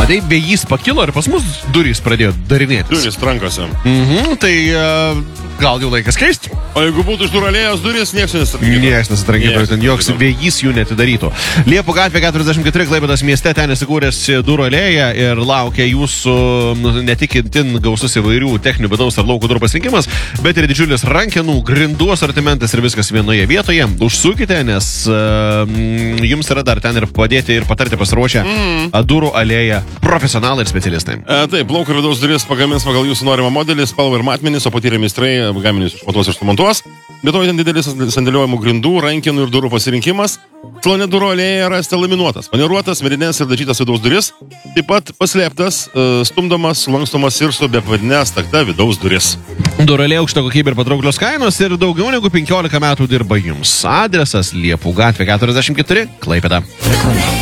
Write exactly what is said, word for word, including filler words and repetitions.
Matai, vėjys pakilo ir pas mus durys pradėjo darinėtis. Durys trankose. Mhm, tai uh, gal jau laikas keisti? O jeigu būtų iš durų alėjos durys, nieks nesitrankytų. Nieks nesitrankytų, ten joks vėjys jų netidarytų. Liepų gatvė keturiasdešimt keturi, Klaipėdos mieste, ten įsikūręs durų alėja ir laukia jūsų nu, ne tik itin gausus įvairių techninių vidaus ar lauko durų pasirinkimas, bet ir didžiulis rankenų, grindų asortimentas ir viskas vienoje vietoje. Užsukite, nes uh, jums yra dar ten ir padėti ir patarti pasiruošę mm. durų alėją profesionalai ir specialistai. E, taip, lauko ir vidaus duris pagamins pagal jūsų norimą modelį, spalvą ir matmenis, o patyrę meistrai gaminius išmatuos ir sumontuos. Be to, ten didelis sandėliojimų grindų, rankenų ir durų pasirinkimas. Salone durų alėja rasite laminuotas, maniruotas, medinės ir dažytas vidaus duris, taip pat paslėptas, stumdomas, lankstomas ir su bepavadinės takta vidaus duris. Durų alėja aukšto kokybė ir patrauklios kainos ir daugiau negu penkiolika metų dirba jums. Adresas Liepų gatvė keturiasdešimt keturi, Klaipėda.